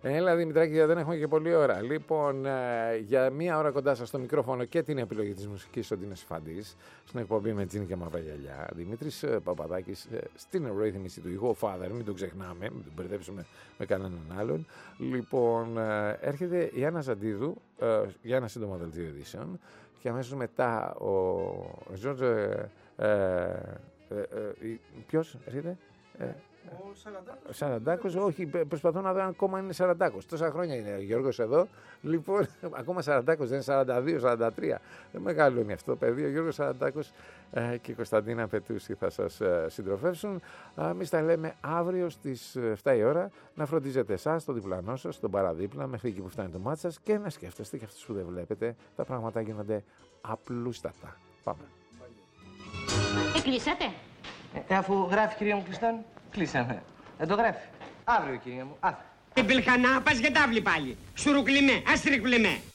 Έλα Δημητράκη, δεν έχουμε και πολλή ώρα. Λοιπόν, για μία ώρα κοντά σας στο μικρόφωνο και την επιλογή της μουσικής ο Ντίνος Φαντής, στην εκπομπή με Τζίνι και Μαύρα Γυαλιά. Δημήτρης Παπαδάκης στην ρύθμιση του Ego Father, μην τον ξεχνάμε, μην τον μπερδέψουμε με κανέναν άλλον. Λοιπόν, έρχεται η Άννα Ζαντίδου για ένα σύντομο δελτίο ειδήσεων και αμέσως μετά ο Ζόρτζ. Ποιος έρχεται? Ο Σαραντάκος. Σαραντάκος, όχι, προσπαθώ να δω αν ακόμα είναι Σαραντάκος. Τόσα χρόνια είναι ο Γιώργος εδώ. Λοιπόν, ακόμα Σαραντάκος, δεν είναι 42, 43. Δεν μεγαλώνει αυτό το παιδί. Ο Γιώργος Σαραντάκος και η Κωνσταντίνα Πετούση θα σας συντροφεύσουν. Εμείς τα λέμε αύριο στις 7 η ώρα. Να φροντίζετε εσάς, τον διπλανό σας, τον παραδίπλα, μέχρι εκεί που φτάνει το μάτι σας και να σκέφτεστε και αυτούς που δεν βλέπετε. Τα πράγματα γίνονται απλούστατα. Πάμε. Κλείσατε. Αφού γράφει, κυρία μου, κλειστόν, κλείσαμε. Δεν το γράφει. Αύριο, κυρία μου. Αύριο. Την πελχανά πας για τάβλη πάλι. Σουρουκλιμέ, αστρικλιμέ.